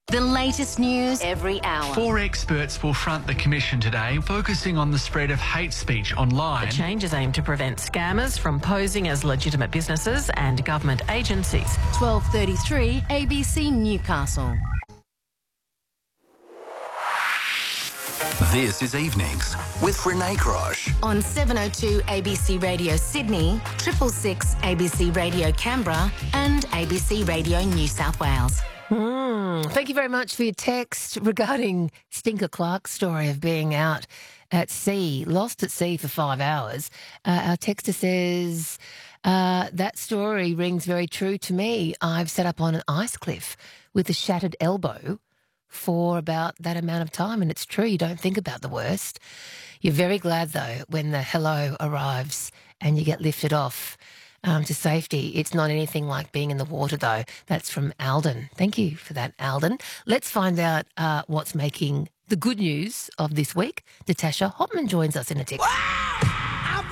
The latest news every hour. 4 experts will front the commission today, focusing on the spread of hate speech online. The changes aim to prevent scammers from posing as legitimate businesses and government agencies. 12:33 ABC Newcastle. This is Evenings with Renee Crosh. On 702 ABC Radio Sydney, 666 ABC Radio Canberra and ABC Radio New South Wales. Thank you very much for your text regarding Stinker Clark's story of being out at sea, lost at sea for 5 hours. Our texter says, that story rings very true to me. I've sat up on an ice cliff with a shattered elbow for about that amount of time, and it's true, you don't think about the worst. You're very glad, though, when the hello arrives and you get lifted off to safety. It's not anything like being in the water, though. That's from Alden. Thank you for that, Alden. Let's find out what's making the good news of this week. Natasha Hotman joins us in a text.